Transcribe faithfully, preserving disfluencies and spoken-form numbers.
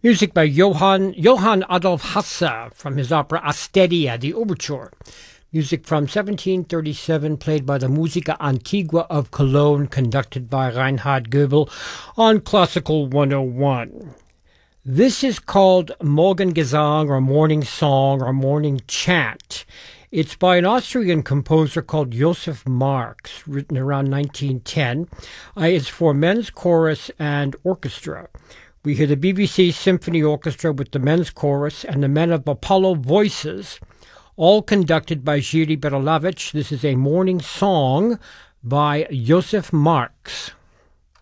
Music by Johann, Johann Adolf Hasse from his opera Asteria, the Overture. Music from seventeen thirty-seven, played by the Musica Antigua of Cologne, conducted by Reinhard Goebel on Classical one oh one. This is called Morgengesang, or Morning Song, or Morning Chant. It's by an Austrian composer called Josef Marx, written around nineteen ten. Uh, it's for men's chorus and orchestra. We hear the B B C Symphony Orchestra with the men's chorus and the men of Apollo Voices, all conducted by Jiří Berlavich. This is a morning song by Josef Marx.